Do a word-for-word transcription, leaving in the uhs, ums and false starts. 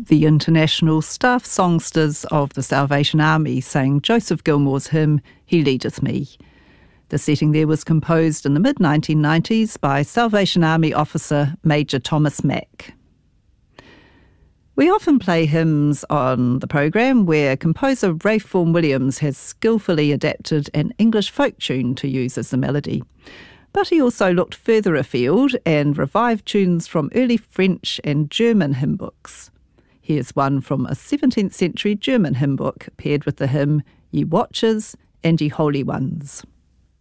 The International Staff Songsters of the Salvation Army sang Joseph Gilmore's hymn, He Leadeth Me. The setting there was composed in the mid nineteen nineties by Salvation Army officer Major Thomas Mack. We often play hymns on the programme where composer Ralph Vaughan Williams has skillfully adapted an English folk tune to use as the melody. But he also looked further afield and revived tunes from early French and German hymn books. Here's one from a seventeenth century German hymn book paired with the hymn Ye Watchers and Ye Holy Ones.